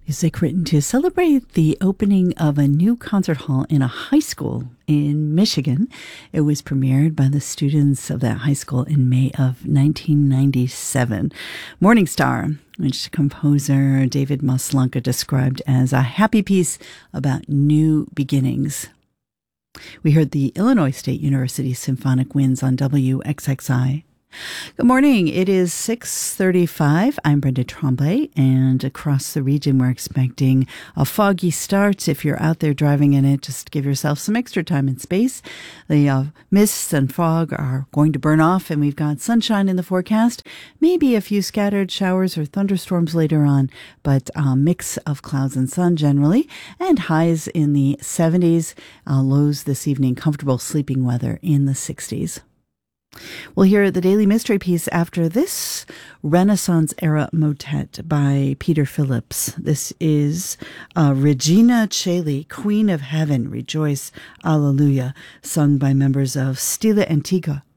Music written to celebrate the opening of a new concert hall in a high school in Michigan. It was premiered by the students of that high school in May of 1997. Morning Star, which composer David Maslanka described as a happy piece about new beginnings. We heard the Illinois State University Symphonic Winds on WXXI. Good morning. It is 6:35. I'm Brenda Tremblay, and across the region we're expecting a foggy start. If you're out there driving in it, just give yourself some extra time and space. The mists and fog are going to burn off, and we've got sunshine in the forecast. Maybe a few scattered showers or thunderstorms later on, but a mix of clouds and sun generally, and highs in the 70s, lows this evening, comfortable sleeping weather in the 60s. We'll hear the Daily Mystery piece after this Renaissance-era motet by Peter Phillips. This is Regina Caeli, Queen of Heaven, Rejoice, Alleluia, sung by members of Stile Antica.